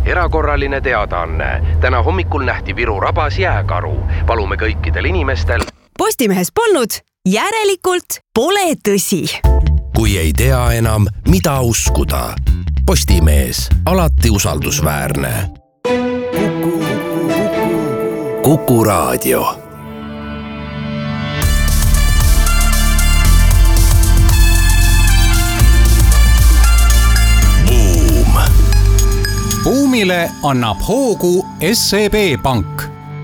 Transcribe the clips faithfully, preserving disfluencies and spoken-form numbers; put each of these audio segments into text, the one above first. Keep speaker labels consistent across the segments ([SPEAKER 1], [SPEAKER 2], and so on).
[SPEAKER 1] erakorraline teadaanne. Täna hommikul nähti Viru rabas jääkaru. Palume kõikidel inimestel.
[SPEAKER 2] Postimehes polnud, järelikult pole tõsi.
[SPEAKER 3] Kui ei tea enam, mida uskuda. Postimees, alati usaldusväärne. Kuku, Kuku, Kuku Raadio.
[SPEAKER 4] Buumile annab hoogu S E B Pank.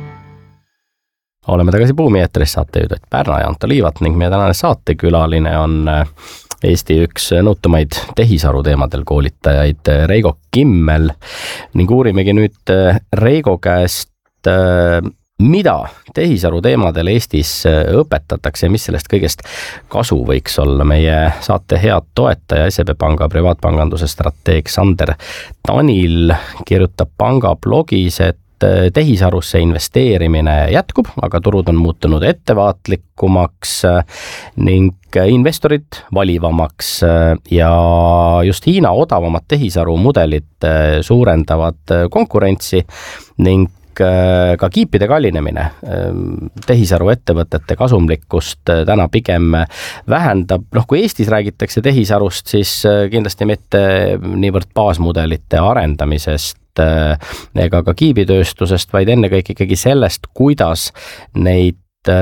[SPEAKER 5] Oleme tagasi Buumi eetris, saatejuhid Pärna ja Anto Liivat ning meie tänane saatekülaline on Eesti üks nõutumaid tehisaru teemadel koolitajaid Reigo Kimmel ning uurimegi nüüd Reigo käest, mida tehisaru teemadel Eestis õpetatakse ja mis sellest kõigest kasu võiks olla. Meie saate head toetaja S E B Panga privaatpanganduse strateeg Sander Tanil kirjutab panga blogis, et tehisarusse investeerimine jätkub, aga turud on muutunud ettevaatlikumaks ning investorid valivamaks ja just Hiina odavamad tehisaru mudelid suurendavad konkurentsi ning ka kiipide kallinemine tehisaru ettevõtete kasumlikkust täna pigem vähendab. Noh, kui Eestis räägitakse tehisarust, siis kindlasti mitte niivõrd baasmudelite arendamisest ega ka kiibitööstusest, vaid ennekõike ikkagi sellest, kuidas neid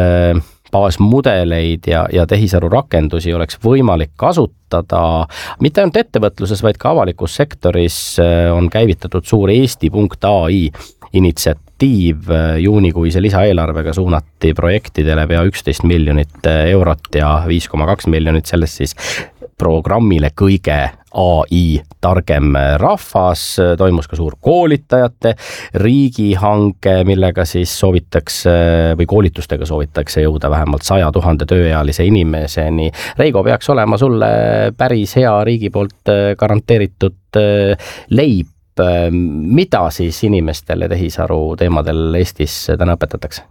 [SPEAKER 5] baasmudeleid ja, ja tehisaru rakendusi oleks võimalik kasutada. Mitte ainult ettevõtluses, vaid ka avalikus sektoris on käivitatud suur Eesti punkt A I initsiatiiv. Juunikuise lisaeelarvega suunati projektidele pea üksteist miljonit eurot ja viis koma kaks miljonit sellest siis programmile kõige A I targem rahvas. Toimus ka suur koolitajate riigihanke, millega siis soovitakse või koolitustega soovitakse jõuda vähemalt saja tuhande tööealise inimeseni. Reigo, peaks olema sulle päris hea riigi poolt garanteeritud leib. Mida siis inimestele tehisaru teemadel Eestis täna õpetatakse?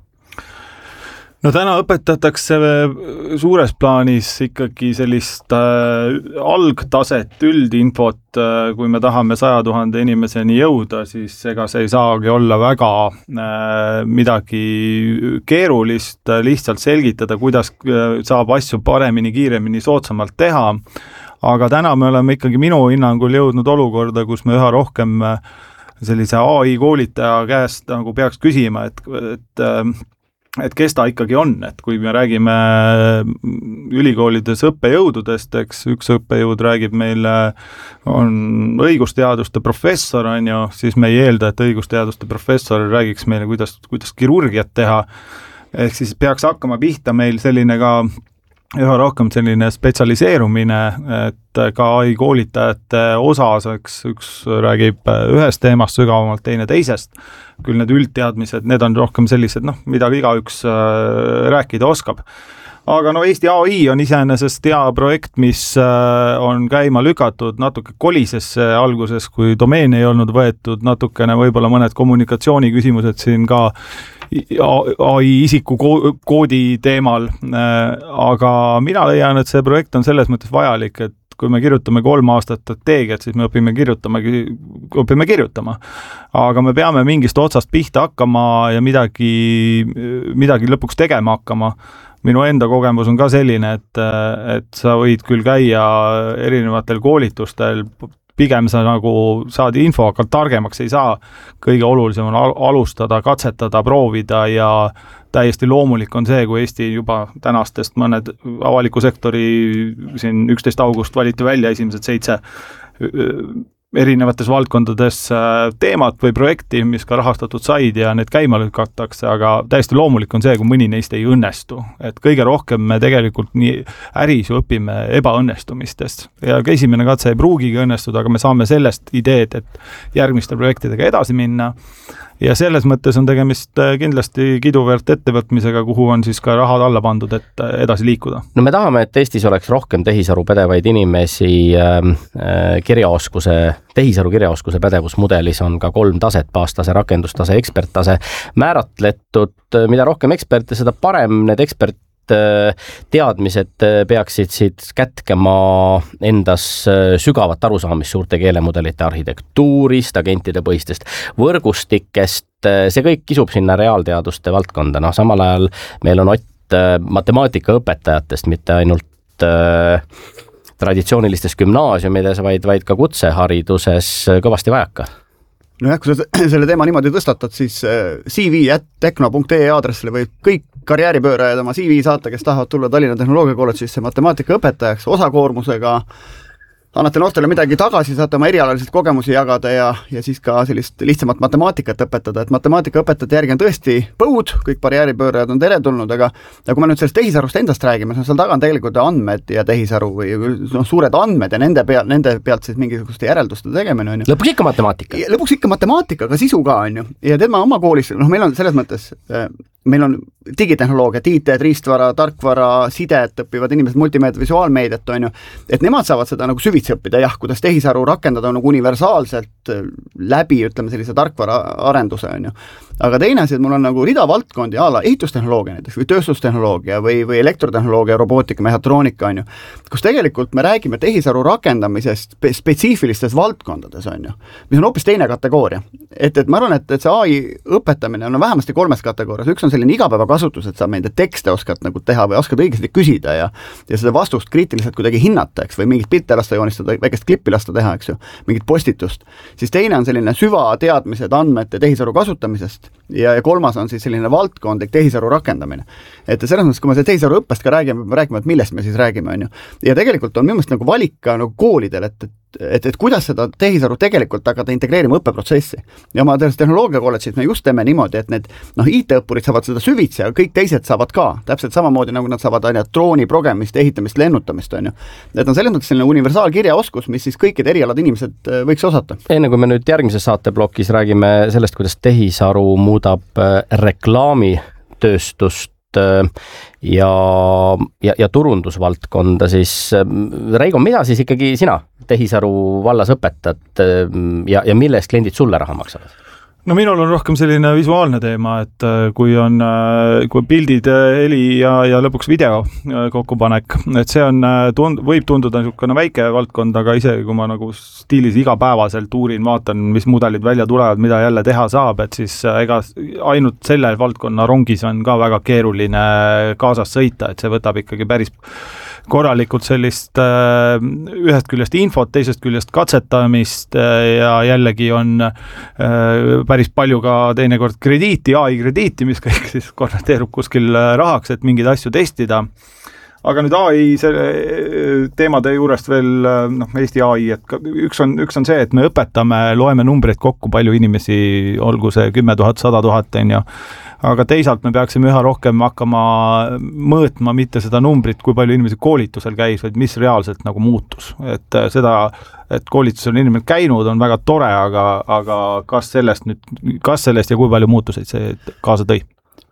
[SPEAKER 6] No täna õpetatakse suures plaanis ikkagi sellist äh, algtaset, üldinfot, äh, kui me tahame saja tuhande inimeseni jõuda, siis ega see ei saagi olla väga äh, midagi keerulist, lihtsalt selgitada, kuidas saab asju paremini, kiiremini, soodsamalt teha. Aga täna me oleme ikkagi minu hinnangul jõudnud olukorda, kus me üha rohkem sellise A I koolitaja käest nagu peaks küsima, et, et et kes ta ikkagi on, et kui me räägime ülikoolides õppejõududest, eks üks õppejõud räägib meile, on õigusteaduste professor, on ju, siis me ei eelda, et õigusteaduste professor räägiks meile, kuidas, kuidas kirurgiat teha, ehk siis peaks hakkama pihta meil selline ka üha rohkem selline spetsialiseerumine, et ka A I koolitajate osas, eks üks räägib ühest teemast sügavamalt, teine teisest. Küll need üldteadmised, need on rohkem sellised, noh, mida igaüks rääkida oskab. Aga no Eesti A I on iseenesest hea projekt, mis on käima lükatud natuke kolisesse alguses, kui domeen ei olnud võetud, natukene võib-olla mõned kommunikatsiooni küsimused siin ka A I isiku koodi teemal, aga mina leian, et see projekt on selles mõttes vajalik, et kui me kirjutame kolm aastat strateegiat, siis me õpime kirjutama, õpime kirjutama. Aga me peame mingist otsast pihta hakkama ja midagi, midagi lõpuks tegema hakkama. Minu enda kogemus on ka selline, et, et sa võid küll käia erinevatel koolitustel, pigem sa nagu saad info, aga targemaks ei saa. Kõige olulisem on alustada, katsetada, proovida ja täiesti loomulik on see, kui Eesti juba tänastest mõned avaliku sektori siin üksteist august valiti välja esimesed seitse erinevates valdkondades teemat või projekti, mis ka rahastatud said ja need käima lükatakse, aga täiesti loomulik on see, kui mõni neist ei õnnestu. Et kõige rohkem me tegelikult nii äris ju õpime ebaõnnestumistest ja esimene katse ei pruugigi õnnestuda, aga me saame sellest ideed, et järgmiste projektidega edasi minna. Ja selles mõttes on tegemist kindlasti kiduväärt ettevõtmisega, kuhu on siis ka rahad alla pandud, et edasi liikuda.
[SPEAKER 5] No me tahame, et Eestis oleks rohkem tehisaru pädevaid inimesi. Kirjaoskuse, tehisaru kirjaoskuse pädevusmudelis on ka kolm taset, baastase, rakendustase, eksperttase määratletud. Mida rohkem eksperte, seda parem. Need ekspert teadmised peaksid siit kätkema endas sügavat arusaamist suurte keelemudelite arhitektuurist, agentide põhistest võrgustikest, see kõik kisub sinna reaalteaduste valdkonda, noh samal ajal meil on Ott matemaatikaõpetajatest, mitte ainult äh, traditsioonilistes gümnaasiumides, vaid, vaid ka kutsehariduses kõvasti vajaka.
[SPEAKER 7] No jah, kui sa selle teema niimoodi tõstatad, siis c v at tekno punkt e aadressile võib kõik karjääripöörajad oma C V saata, kes tahavad tulla Tallinna Tehnoloogiakolledžisse matemaatikaõpetajaks osakoormusega. Annate noortele midagi tagasi, saate oma erialaliselt kogemusi jagada ja, ja siis ka sellist lihtsamat matemaatikat õpetada, et matemaatikaõpetajate järgi on tõesti põud, kõik karjääripöörajad on teretulnud, aga ja kui me nüüd sellest tehisarust endast räägime, siis seal taga on tegelikult andmed ja tehisaru või no, suured andmed ja nende, pea, nende pealt siis mingisuguste järelduste tegemine. On ju.
[SPEAKER 5] Lõpuks ikka matemaatika.
[SPEAKER 7] Lõpuks ikka matemaatika, aga sisu ka on ju. Ja tema oma koolis, noh meil on selles mõttes, meil on digitehnoloogiat, I T, riistvara, tarkvara, sidet õpivad inimesed, multimeedia, visuaalmeediat on ju, et nemad saavad seda nagu süvitsi õppida, jah, kuidas tehisaru rakendada nagu universaalselt läbi, ütleme sellise tarkvara arenduse on ju. Aga teine asi, et mul on nagu rida valdkondi, ala ehitustehnoloogia näiteks või tööstustehnoloogia või, või elektrotehnoloogia, robootika, mehhatroonika on ju, kus tegelikult me räägime tehisaru rakendamisest spetsiifilistes valdkondades on ju, mis on hoopis teine kategooria. Et, et ma arvan, et, et see A I õpetamine on vähemasti kolmes kategoorias, üks on selline igapäeva kasutus, et sa meid tekste oskad nagu teha või oskad õigesti küsida ja, ja seda vastust kriitiliselt kuidagi hinnata, eks, või mingit pilte lasta joonistada, väikest klippi lasta teha, eks ju, mingit postitust. Siis teine on selline süvateadmised andmete tehisaru kasutamisest ja, ja kolmas on siis selline valdkondlik tehisaru rakendamine. Et selles mõttes, kui me see tehisaru õppest ka räägime, me räägime, et millest me siis räägime, on ju. Ja tegelikult on minu meelest nagu valik ka nagu koolidel, et, et Et, et kuidas seda tehisaru tegelikult hakata integreerima õppeprotsessi. Ja oma tehnoloogiakolledžis me just teeme niimoodi, et need noh, I T-õppurid saavad seda süvitsi, aga kõik teised saavad ka. Täpselt samamoodi, nagu nad saavad aina drooni progemist, ehitamist, lennutamist. On ju. Et on selles mõttes selline universaalkirjaoskus, mis siis kõikide erialad inimesed võiks osata.
[SPEAKER 5] Enne kui me nüüd järgmises saateblokis räägime sellest, kuidas tehisaru muudab reklaamitööstust ja, ja, ja turundusvaldkonda, siis Reigo, mida siis ikkagi sina tehisaru vallas õpetad ja, ja mille eest kliendid sulle raha maksavad?
[SPEAKER 6] No minul on rohkem selline visuaalne teema, et kui on kui pildid, heli ja, ja lõpuks video kokkupanek, et see on, tund, võib tunduda niisugune väike valdkond, aga ise kui ma nagu stiilis igapäevaselt uurin, vaatan, mis mudelid välja tulevad, mida jälle teha saab, et siis ega ainult selle valdkonna rongis on ka väga keeruline kaasas sõita, et see võtab ikkagi päris korralikult sellist äh, ühest küljest infot, teisest küljest katsetamist äh, ja jällegi on äh, päris palju ka teinekord krediiti, A I krediiti, mis kõik siis konverteerub kuskil rahaks, et mingeid asju testida. Aga nüüd A I selle teemade juurest veel, noh, Eesti A I, et üks on, üks on see, et me õpetame, loeme numbreid kokku, palju inimesi, olgu see kümme tuhat, sada tuhat, on ju. Aga teisalt me peaksime üha rohkem hakkama mõõtma mitte seda numbrit, kui palju inimesi koolitusel käis, vaid mis reaalselt nagu muutus. Et seda, et koolitusel on inimene käinud, on väga tore, aga, aga kas sellest nüüd, kas sellest ja kui palju muutuseid see kaasa tõi?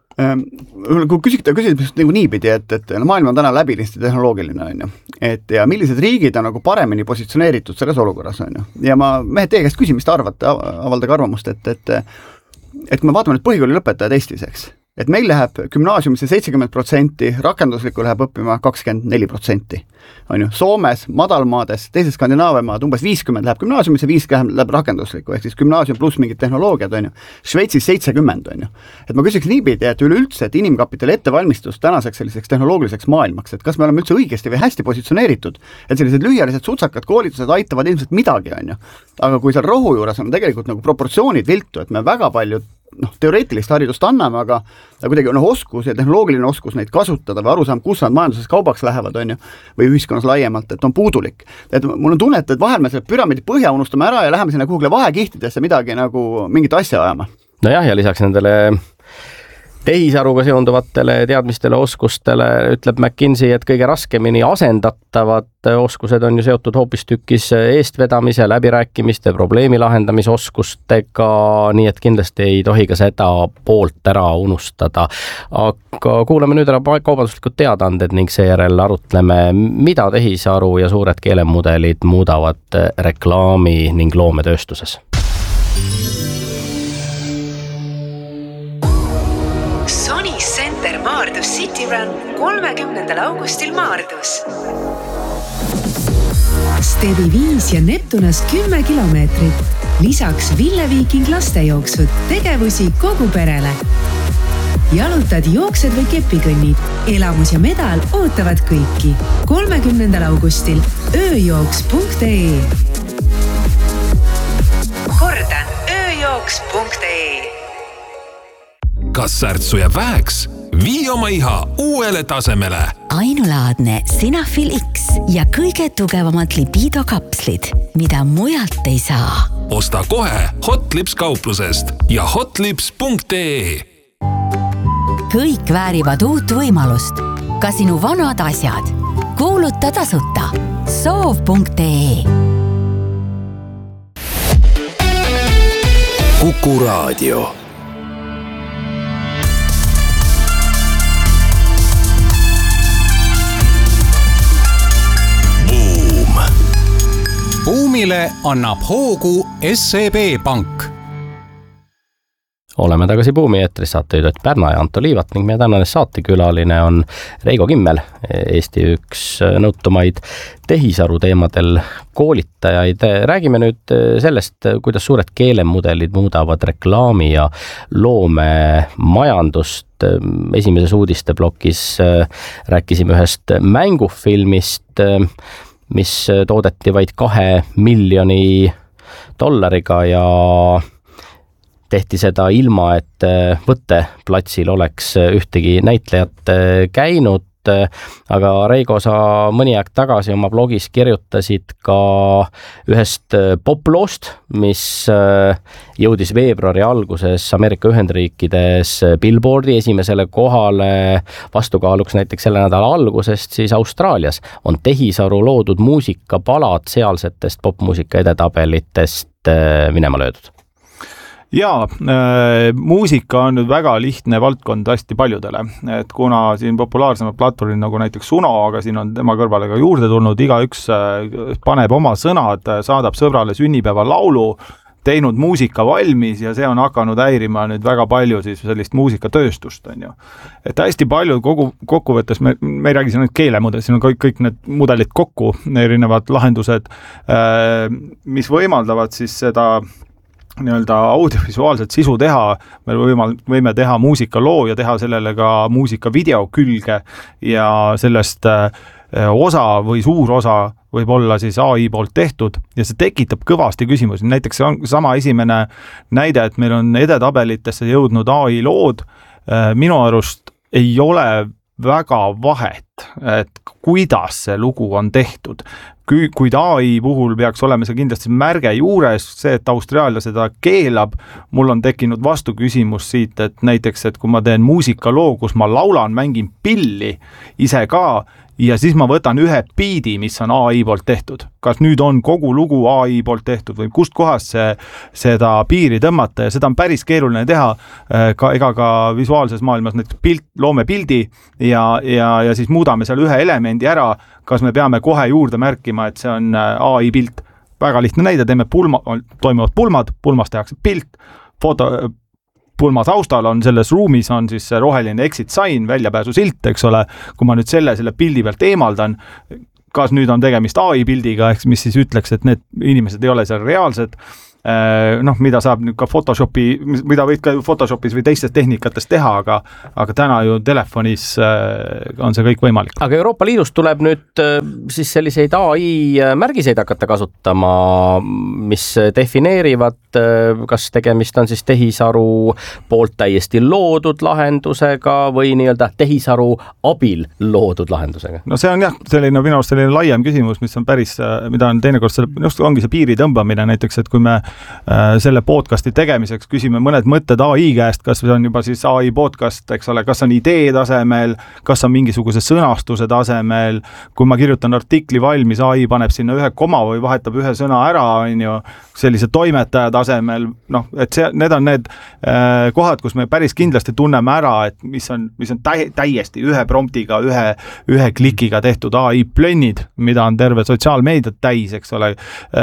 [SPEAKER 7] Kui küsida, küsida nagu niipidi, et, et maailm on täna läbilisti tehnoloogiline, on ju. Et ja millised riigid on nagu paremini positsioneeritud selles olukorras, on ju. Ja ma mehed teie käest küsin, mis te arvate, avaldage arvamust, et, et et kui me vaatame nüüd põhikooli lõpetajad Eestis, eks, et meil läheb gümnaasiumisse seitsekümmend protsenti, rakenduslikku läheb õppima kakskümmend neli protsenti. On ju, Soomes, madalmaades, teises Skandinaaviamaad umbes viiskümmend läheb gümnaasiumisse, viiskümmend läheb rakenduslikku, ehk siis gümnaasium pluss mingid tehnoloogiad, on ju. Šveitsis seitsekümmend, on ju. Et ma küsiks niipidi, et üleüldse, et inimkapitali ettevalmistus tänaseks selliseks tehnoloogiliseks maailmaks, et kas me oleme üldse õigesti või hästi positsioneeritud, et sellised lühiajalised sutsakad koolitused aitavad ilmselt midagi, on ju. Aga kui seal rohu juures on tegelikult nagu proportsioonid viltu, et me väga palju noh, teoreetilist haridust anname, aga kuidagi noh, oskus ja tehnoloogiline oskus neid kasutada või aru saama, kus nad majanduses kaubaks lähevad, on ju, või ühiskonnas laiemalt, et on puudulik. Et mul on tunne, et vahel me selle püramiidi põhja unustame ära ja läheme sinna kuhugile vahekihtidesse midagi nagu mingit asja ajama.
[SPEAKER 5] Nojah, ja lisaks nendele tehisaruga seonduvatele teadmistele, oskustele ütleb McKinsey, et kõige raskemini asendatavad oskused on ju seotud hoopis tükis eestvedamise, läbirääkimiste, probleemi lahendamise oskustega, nii et kindlasti ei tohi ka seda poolt ära unustada. Aga kuulame nüüd ära kaubanduslikud teadaanded ning seejärel arutleme, mida tehisaru ja suured keelemudelid muudavad reklaami ning loometööstuses.
[SPEAKER 2] Sony Center Maardus City Restaurant kolmekümnendal augustil Maardus.
[SPEAKER 8] Stevi viis ja Neptunas kümme kilomeetrit. Lisaks Ville Viiking lastejooksud, tegevusi kogu perele. Jalutad, jooksed või kepikõnnid. Elamus ja medal ootavad kõiki. kolmekümnendal augustil ööjooks punkt ee.
[SPEAKER 2] Kordan, ööjooks punkt ee.
[SPEAKER 9] Kas särtsu jääb väheks? Vii oma iha uuele tasemele.
[SPEAKER 10] Ainulaadne Sinafil X ja kõige tugevamad libido kapslid, mida mujalt ei saa.
[SPEAKER 9] Osta kohe Hotlips kauplusest ja hotlips punkt ee.
[SPEAKER 10] Kõik väärivad uut võimalust. Ka sinu vanad asjad. Kuuluta tasuta. soov punkt ee.
[SPEAKER 3] Kuku Raadio. Buum.
[SPEAKER 4] Buumile annab hoogu S E B Pank.
[SPEAKER 5] Oleme tagasi Buumi eetris, saatejuhid Pärna ja Anto Liivat ning meie tänane saatekülaline on Reigo Kimmel, Eesti üks nõutumaid tehisaru teemadel koolitajaid. Räägime nüüd sellest, kuidas suured keelemudelid muudavad reklaami ja loomemajandust. Esimeses uudisteblokis rääkisime ühest mängufilmist, mis toodeti vaid kahe miljoni dollariga ja tehti seda ilma, et võtteplatsil oleks ühtegi näitlejat käinud, aga Reigo, sa mõni aeg tagasi oma blogis kirjutasid ka ühest poploost, mis jõudis veebruari alguses Ameerika Ühendriikides Billboardi esimesele kohale, vastukaaluks näiteks selle nädala algusest siis Austraalias on tehisaru loodud muusikapalad sealsetest popmuusika edetabelitest minema löödud.
[SPEAKER 6] Jaa, äh, muusika on nüüd väga lihtne valdkond hästi paljudele, et kuna siin populaarsemad platvormid nagu näiteks Suno, aga siin on tema kõrvale ka juurde tulnud, igaüks äh, paneb oma sõnad, saadab sõbrale sünnipäeva laulu, teinud muusika valmis ja see on hakanud häirima nüüd väga palju siis sellist muusikatööstust, on ju. Et hästi palju kogu, kokkuvõttes, me, me ei räägi siin nüüd keelemudel, siin on kõik, kõik need mudelid kokku, erinevad lahendused, äh, mis võimaldavad siis seda nii-öelda audiovisuaalset sisu teha, me võime, võime teha muusikaloo ja teha sellele ka muusikavideo külge ja sellest osa või suur osa võib olla siis A I poolt tehtud ja see tekitab kõvasti küsimusi. Näiteks see on sama esimene näide, et meil on edetabelitesse jõudnud A I lood. Minu arust ei ole väga vahet, et kuidas see lugu on tehtud. Kuid A I puhul peaks olema see kindlasti märge juures, see, et Austraalia seda keelab, mul on tekkinud vastu küsimus siit, et näiteks, et kui ma teen muusikaloo, kus ma laulan, mängin pilli ise ka ja siis ma võtan ühe biidi, mis on A I poolt tehtud. Kas nüüd on kogu lugu A I poolt tehtud või kust kohast see, seda piiri tõmmata ja seda on päris keeruline teha, ka, ega ka visuaalses maailmas näiteks pilt, loome pildi ja, ja, ja siis muudame seal ühe elemendi ära, kas me peame kohe juurde märkima, et see on A I pilt. Väga lihtne näide, teeme pulma, toimuvad pulmad, pulmas tehakse pilt, foto, pulma taustal on selles ruumis on siis roheline exit sign, väljapääsu silt, eks ole, kui ma nüüd selle, selle pildi pealt eemaldan, kas nüüd on tegemist A I pildiga, ehk mis siis ütleks, et need inimesed ei ole seal reaalsed, noh, mida saab nüüd ka Photoshopi, mida võid ka Photoshopis või teistes tehnikates teha, aga, aga täna ju telefonis on see kõik võimalik.
[SPEAKER 5] Aga Euroopa Liidus tuleb nüüd siis selliseid A I märgiseid hakata kasutama, mis defineerivad, kas tegemist on siis tehisaru poolt täiesti loodud lahendusega või nii-öelda tehisaru abil loodud lahendusega?
[SPEAKER 6] No see on jah, selline minu arust selline laiem küsimus, mis on päris, mida on teinekord, selle, ongi see piiri tõmbamine näiteks, et kui me selle podcasti tegemiseks küsime mõned mõtted A I käest, kas see on juba siis A I podcast, eks ole, kas on idee tasemel, kas on mingisuguse sõnastuse tasemel, kui ma kirjutan artikli valmis, A I paneb sinna ühe koma või vahetab ühe sõna ära, on ju, sellised toimetajad tasemel, noh, et see, need on need äh, kohad, kus me päris kindlasti tunneme ära, et mis on, mis on täi, täiesti ühe promptiga, ühe, ühe klikiga tehtud A I plönnid, mida on terve sotsiaalmeediat täis, eks ole,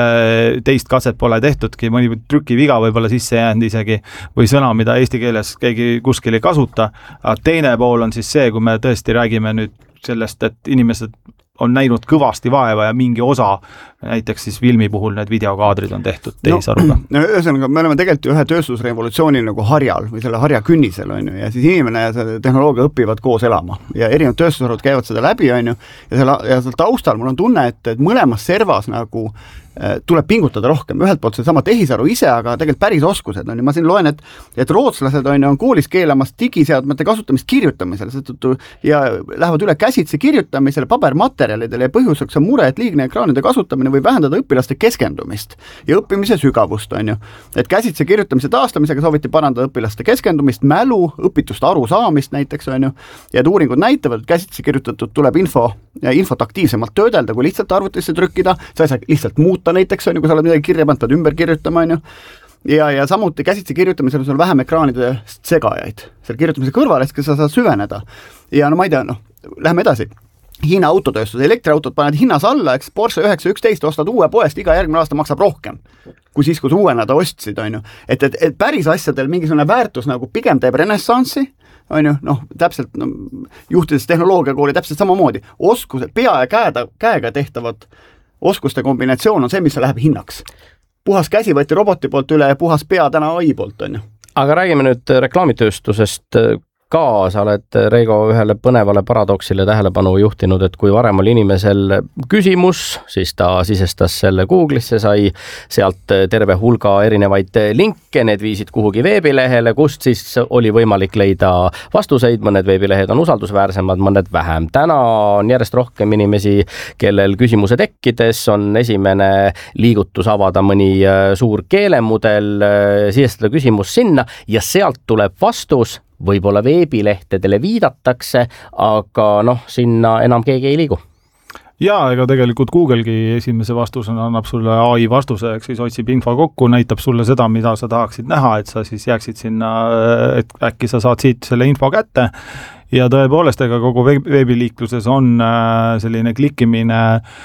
[SPEAKER 6] äh, teist katset pole tehtudki, mõni trükiviga võib-olla sisse jäänud isegi, või sõna, mida eesti keeles keegi kuskil ei kasuta, aga teine pool on siis see, kui me tõesti räägime nüüd sellest, et inimesed on näinud kõvasti vaeva ja mingi osa, näiteks siis filmi puhul need videokaadrid on tehtud tehisaruga.
[SPEAKER 7] No, ühesõnaga, me oleme tegelikult ühe tööstusrevolutsiooni nagu harjal või selle harja künnisel, on ju, ja siis inimene ja see tehnoloogia õpivad koos elama ja erinevad tööstusharud käivad seda läbi, on ju, ja selle, ja selle taustal mul on tunne, et, et mõlemas servas nagu tuleb pingutada rohkem, ühelt poolt see sama tehisaru ise, aga tegelikult päris oskused on ja ma siin loen, et, et rootslased on, on koolis keelamas digiseadmete kasutamist kirjutamisel ja lähevad üle käsitsi kirjutamisele, pabermaterjalidele ja põhjuseks on mure, et liigne ekraanide kasutamine võib vähendada õpilaste keskendumist ja õppimise sügavust, on ju. Et käsitsi kirjutamise taastamisega sooviti parandada õpilaste keskendumist, mälu, õpituste arusaamist näiteks, on ju, ja et uuringud näitavad, et käsitsi kirjutatud tuleb info ja infot aktiivsemalt töödelda, kui lihtsalt arvutisse trükkida, sa ei saa lihtsalt muuta näiteks, on ju, kui sa oled midagi kirja pannud, pead ümber kirjutama, on ju. Ja, ja samuti käsitsi kirjutamisel on sul vähem ekraanide segajaid. Seal kirjutamise kõrval, et sa saad süveneda. Ja no ma ei tea, noh, läheme edasi. Hiina autotööstus, elektriautod paned hinnas alla, eks Porsche üheksa üksteist ostad uue poest, iga järgmine aasta maksab rohkem, kui siis, kui uuena ta ostsid, on ju. Et, et, et päris asjadel mingisugune väärtus nagu pigem teeb renessansi, on ju, noh, täpselt no, juhtides tehnoloogiakooli täpselt samamoodi. Oskused, pea ja käeda, käega tehtavad oskuste kombinatsioon on see, mis läheb hinnaks. Puhas käsi võeti roboti poolt üle ja puhas pea täna A I poolt, on ju.
[SPEAKER 5] Aga räägime nüüd reklaamitööstusest ka, sa oled, Reigo, ühele põnevale paradoksile tähelepanu juhtinud, et kui varem oli inimesel küsimus, siis ta sisestas selle Google'isse, sai sealt terve hulga erinevaid linke, need viisid kuhugi veebilehele, kust siis oli võimalik leida vastuseid, mõned veebilehed on usaldusväärsemad, mõned vähem. Täna on järjest rohkem inimesi, kellel küsimuse tekkides on esimene liigutus avada mõni suur keelemudel, sisestada küsimus sinna ja sealt tuleb vastus, võib-olla veebilehtedele viidatakse, aga noh, sinna enam keegi ei liigu.
[SPEAKER 6] Jaa, ega tegelikult Google'gi esimese vastusena annab sulle A I vastuse, eks siis otsib info kokku, näitab sulle seda, mida sa tahaksid näha, et sa siis jääksid sinna, et äkki sa saad siit selle info kätte. Ja tõepoolest, ega kogu veebiliikluses on selline klikkimine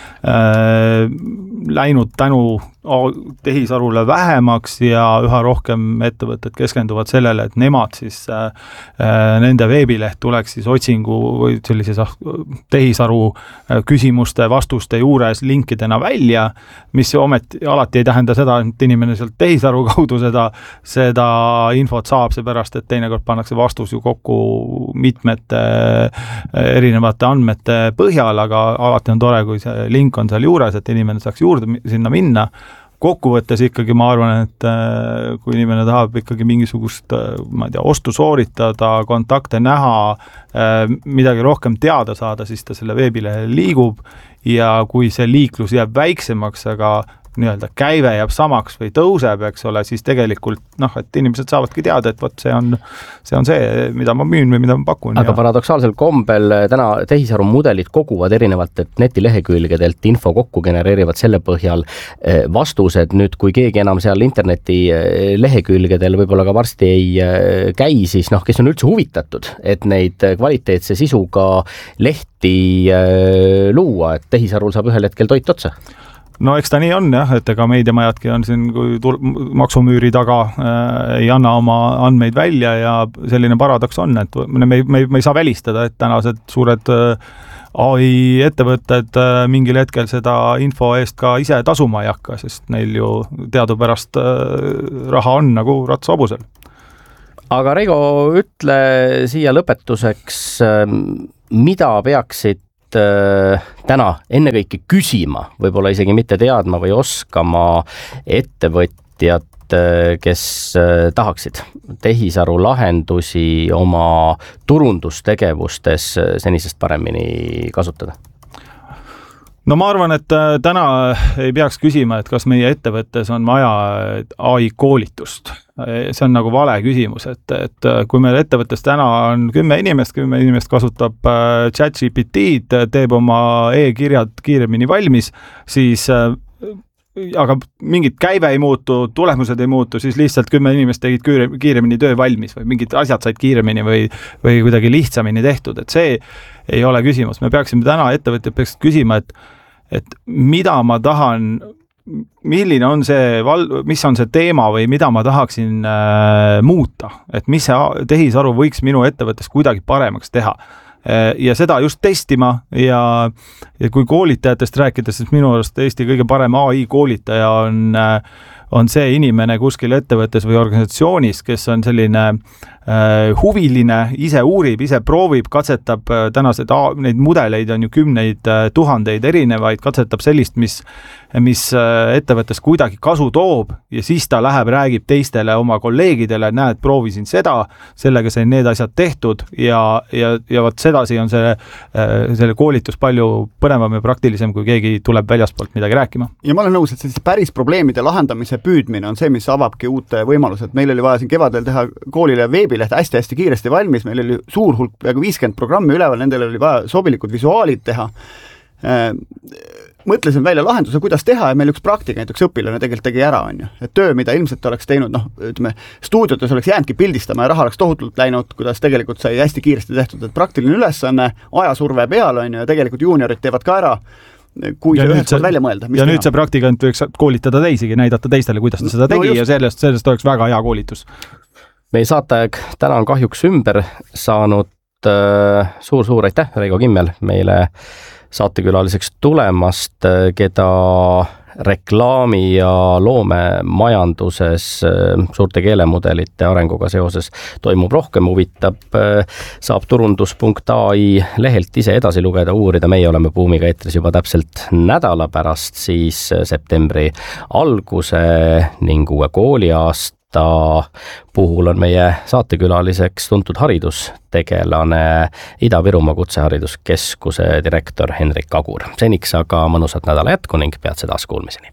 [SPEAKER 6] äh, läinud tänu tehisarule vähemaks ja üha rohkem ettevõtted keskenduvad sellele, et nemad siis äh, nende veebileht tuleks siis otsingu või sellise tehisaru küsimuste, vastuste juures linkidena välja, mis ometi alati ei tähenda seda, et inimene sealt tehisaru kaudu seda, seda infot saab, seepärast, et teinekord pannakse vastus ju kokku mitmete erinevate andmete põhjal, aga alati on tore, kui see link on seal juures, et inimene saaks juurde sinna minna. Kokkuvõttes ikkagi ma arvan, et kui inimene tahab ikkagi mingisugust, ma ei tea, ostu sooritada, kontakte näha, midagi rohkem teada saada, siis ta selle veebilehe liigub ja kui see liiklus jääb väiksemaks, aga nii-öelda käive jääb samaks või tõuseb, eks ole, siis tegelikult noh, et inimesed saavadki teada, et võt, see on, see on see, mida ma müün või mida ma pakun.
[SPEAKER 5] Aga
[SPEAKER 6] ja...
[SPEAKER 5] paradoksaalsel kombel täna tehisaru mudelid koguvad erinevalt, et netilehekülgedelt info kokku genereerivad selle põhjal vastused. Nüüd, kui keegi enam seal interneti lehekülgedel võib-olla ka varsti ei käi, siis noh, kes on üldse huvitatud, et neid kvaliteetse sisuga lehti luua, et tehisarul saab ühel hetkel toit otsa.
[SPEAKER 6] No eks ta nii on jah, et ega meediamajadki on siin, kui tul- maksumüüri taga äh, ei anna oma andmeid välja ja selline paradoks on, et me, me, me ei saa välistada, et tänased suured äh, A I ettevõtted äh, mingil hetkel seda info eest ka ise tasuma ei hakka, sest neil ju teadupärast äh, raha on nagu ratshobusel.
[SPEAKER 5] Aga Reigo, ütle siia lõpetuseks, mida peaksid täna ennekõike küsima, võib-olla isegi mitte teadma või oskama ettevõtjad, kes tahaksid tehisaru lahendusi oma turundustegevustes senisest paremini kasutada?
[SPEAKER 6] No ma arvan, et täna ei peaks küsima, et kas meie ettevõttes on vaja A I koolitust. See on nagu vale küsimus, et, et kui meil ettevõttes täna on kümme inimest, kümme inimest kasutab ChatGPT-d, teeb oma e-kirjad kiiremini valmis, siis aga mingid käive ei muutu, tulemused ei muutu, siis lihtsalt kümme inimest tegid kiiremini töö valmis või mingid asjad said kiiremini või, või kuidagi lihtsamini tehtud, et see ei ole küsimus. Me peaksime täna, ettevõtjad peaks küsima, et, et mida ma tahan, milline on see, mis on see teema või mida ma tahaksin äh, muuta, et mis see tehisaru võiks minu ettevõttes kuidagi paremaks teha. Ja seda just testima ja, ja kui koolitajatest rääkides, siis minu arust Eesti kõige parem A I koolitaja on, on see inimene kuskil ettevõttes või organisatsioonis, kes on selline äh, huviline, ise uurib, ise proovib, katsetab tänased, neid mudeleid on ju kümneid tuhandeid erinevaid, katsetab sellist, mis, mis ettevõttes kuidagi kasu toob ja siis ta läheb, räägib teistele oma kolleegidele, näed, proovisin seda, sellega sain need asjad tehtud ja, ja, ja võt sedasi on see, selle koolitus palju põnevam ja praktilisem, kui keegi tuleb väljaspoolt midagi rääkima.
[SPEAKER 7] Ja ma olen nõus, et selliste päris probleemide lahendamise püüdmine on see, mis avabki uute võimalused. Meil oli vaja siin kevadel teha koolile veebileht hästi-hästi kiiresti valmis, meil oli suur hulk, peaaegu viiskümmend programmi üleval, nendel oli vaja sobilikud visuaalid teha. Mõtlesin välja lahenduse, kuidas teha ja meil üks praktika, näiteks õpilane tegelikult tegi ära, on ju. Et töö, mida ilmselt oleks teinud, noh, ütleme, stuudiotes oleks jäänudki pildistama ja raha oleks tohutult läinud, kuidas tegelikult sai hästi kiiresti tehtud, et praktiline ülesanne, ajasurve peal, on ju, ja tegelikult juuniorid teevad ka ära, kui ja see ühed saad välja mõelda.
[SPEAKER 6] Ja teha. Nüüd see praktikant võiks koolitada teisigi, näidata teistele, kuidas ta seda tegi no ja sellest, sellest oleks väga hea koolitus.
[SPEAKER 5] Meie saateaeg täna on kahjuks ümber saanud. Suur-suur aitäh, Reigo Kimmel, meile saatekülaliseks tulemast, keda reklaami ja loomemajanduses suurte keelemudelite arenguga seoses toimub rohkem, huvitab, saab turundus punkt A I lehelt ise edasi lugeda, uurida. Meie oleme Buumiga eetris juba täpselt nädala pärast, siis septembri alguse ning uue kooliaasta puhul on meie saatekülaliseks tuntud haridustegelane Ida-Virumaa Kutsehariduskeskuse direktor Henrik Agur. Seniks aga mõnusat nädala jätku ning peatse taas kuulmiseni.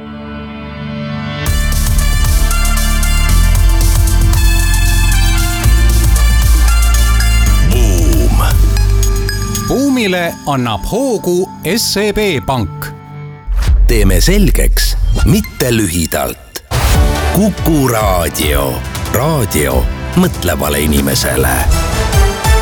[SPEAKER 4] Buum. Buumile annab hoogu S E B Pank.
[SPEAKER 3] Teeme selgeks, mitte lühidalt. Kuku Raadio. Raadio mõtlevale inimesele.